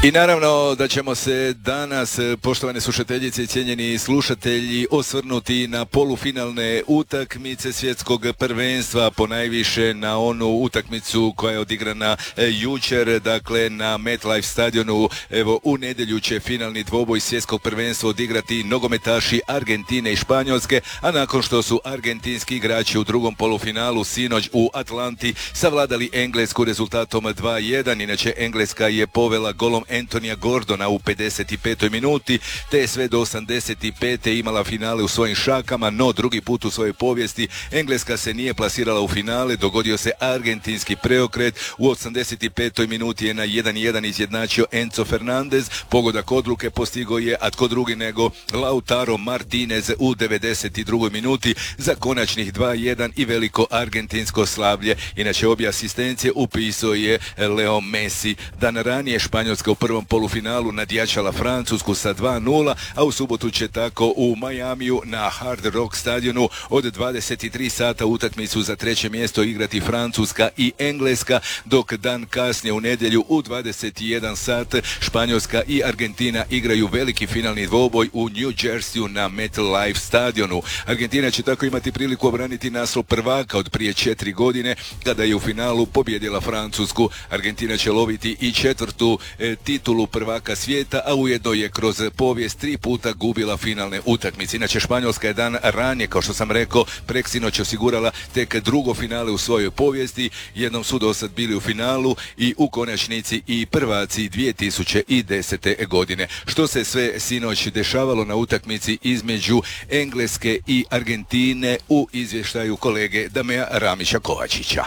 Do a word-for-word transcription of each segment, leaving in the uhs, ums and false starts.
I naravno da ćemo se danas, poštovane slušateljice i cijenjeni slušatelji, osvrnuti na polufinalne utakmice svjetskog prvenstva, ponajviše na onu utakmicu koja je odigrana jučer, dakle na MetLife stadionu. Evo, u nedjelju će finalni dvoboj svjetskog prvenstva odigrati nogometaši Argentine i Španjolske, a nakon što su argentinski igrači u drugom polufinalu sinoć u Atlanti savladali Englesku rezultatom dva jedan, inače Engleska je povela golom Antonija Gordona u pedeset petoj minuti, te je sve do osamdeset pete imala finale u svojim šakama, no drugi put u svojoj povijesti Engleska se nije plasirala u finale. Dogodio se argentinski preokret, u osamdeset petoj minuti je na jedan jedan izjednačio Enzo Fernandez, pogodak odluke postigao je, a tko drugi nego Lautaro Martinez u devedeset drugoj minuti za konačnih dva jedan i veliko argentinsko slavlje. Inače obje asistencije upisao je Leo Messi. Dan ranije Španjolska u prvom polufinalu nadjačala Francusku sa dva nula, a u subotu će tako u Majamiju na Hard Rock stadionu od dvadeset tri sata utakmicu za treće mjesto igrati Francuska i Engleska, dok dan kasnije u nedjelju u dvadeset jedan sat Španjolska i Argentina igraju veliki finalni dvoboj u New Jerseyu na MetLife stadionu. Argentina će tako imati priliku obraniti naslov prvaka od prije četiri godine kada je u finalu pobjedila Francusku. Argentina će loviti i četvrtu e, titulu prvaka svijeta, a ujedno je kroz povijest tri puta gubila finalne utakmice. Inače Španjolska je dan ranije, kao što sam rekao, preksinoć osigurala tek drugo finale u svojoj povijesti. Jednom su dosad bili u finalu i u konačnici i prvaci dvije tisuće desete. godine. Što se sve sinoć dešavalo na utakmici između Engleske i Argentine u izvještaju kolege Damea Ramića Kovačića.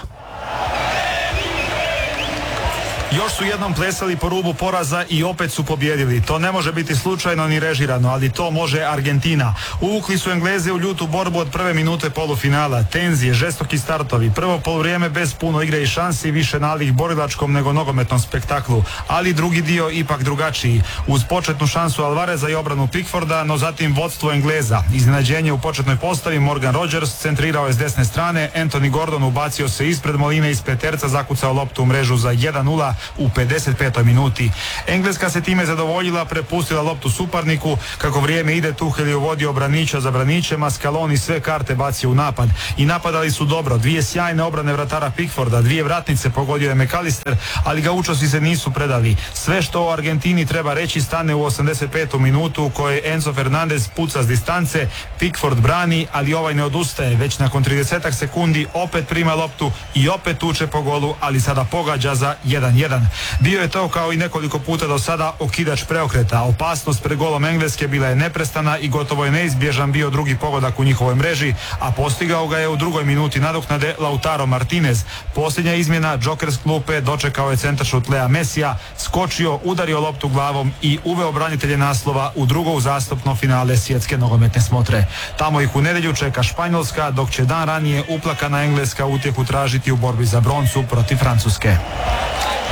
Još su jednom plesali po rubu poraza i opet su pobjedili. To ne može biti slučajno ni režirano, ali to može Argentina. Uvukli su Engleze u ljutu borbu od prve minute polufinala. Tenzije, žestoki startovi, prvo poluvrijeme bez puno igre i šansi, više nalik borilačkom nego nogometnom spektaklu. Ali drugi dio ipak drugačiji. Uz početnu šansu Alvareza i obranu Pickforda, no zatim vodstvo Engleza. Iznenađenje u početnoj postavi, Morgan Rogers centrirao je s desne strane, Anthony Gordon ubacio se ispred Moline iz peterca, zakucao loptu u mrežu za jedan nula u pedeset petoj minuti. Engleska se time zadovoljila, prepustila loptu suparniku. Kako vrijeme ide, Tuchel je uvodio Branića za Branićem, a Scaloni sve karte bacio u napad. I napadali su dobro. Dvije sjajne obrane vratara Pickforda, dvije vratnice pogodio je McAllister, ali gaučosi se nisu predali. Sve što o Argentini treba reći stane u osamdeset petu minutu u kojoj Enzo Fernandez puca s distance, Pickford brani, ali ovaj ne odustaje. Već nakon tridesetak sekundi opet prima loptu i opet tuče po golu, ali sada pogađa za jedan jedan. Bio je to kao i nekoliko puta do sada okidač preokreta. Opasnost pred golom Engleske bila je neprestana i gotovo je neizbježan bio drugi pogodak u njihovoj mreži, a postigao ga je u drugoj minuti nadoknade Lautaro Martinez. Posljednja izmjena, džoker s klupe, dočekao je centaršut Lea Messija, skočio, udario loptu glavom i uveo branitelje naslova u drugo uzastopno finale svjetske nogometne smotre. Tamo ih u nedjelju čeka Španjolska, dok će dan ranije uplakana Engleska utjehu tražiti u borbi za broncu protiv Francuske.